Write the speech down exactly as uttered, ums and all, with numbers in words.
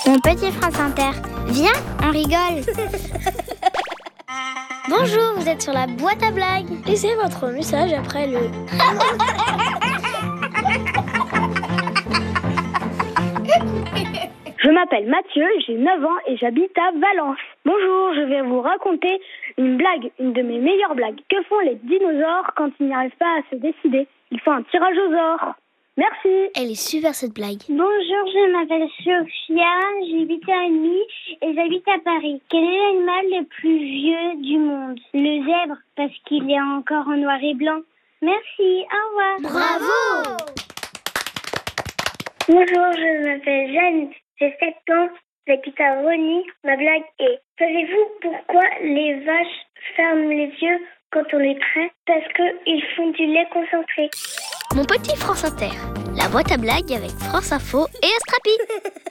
Mon petit France Inter, viens, on rigole. Bonjour, vous êtes sur la boîte à blagues. Laissez votre message après le... Je m'appelle Mathieu, j'ai neuf ans et j'habite à Valence. Bonjour, je vais vous raconter une blague, une de mes meilleures blagues. Que font les dinosaures quand ils n'y arrivent pas à se décider? Ils font un tirage aux ors. Merci. Elle est super cette blague. Bonjour, je m'appelle Sophia, j'ai huit ans et demi et j'habite à Paris. Quel est l'animal le plus vieux du monde? Le zèbre, parce qu'il est encore en noir et blanc. Merci, au revoir. Bravo! Bonjour, je m'appelle Jeanne, j'ai sept ans, j'habite à Rony. Ma blague est: savez-vous pourquoi les vaches ferment les yeux quand on les traite? Parce qu'ils font du lait concentré. Mon petit France Inter, la boîte à blagues avec France Info et Astrapi.